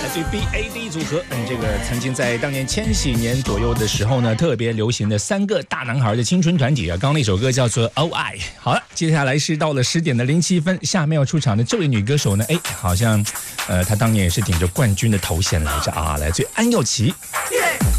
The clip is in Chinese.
自于 BAD 组合，这个曾经在当年千禧年左右的时候呢，特别流行的三个大男孩的青春团体啊。刚刚那首歌叫做《Oh I》。好了，接下来是到了10点的07分，下面要出场的这位女歌手呢，好像她当年也是顶着冠军的头衔来着啊，来自于安又琪。